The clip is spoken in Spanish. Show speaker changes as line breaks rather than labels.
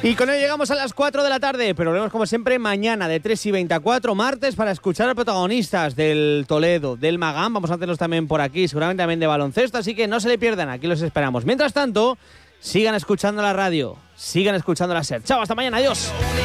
Y con ello llegamos a las 4 de la tarde, pero volvemos como siempre mañana de 3 y 20 a 4, martes, para escuchar a protagonistas del Toledo, del Magán. Vamos a hacerlos también por aquí, seguramente también de baloncesto, así que no se le pierdan, aquí los esperamos. Mientras tanto, sigan escuchando la radio, sigan escuchando la SER. Chao, hasta mañana, adiós.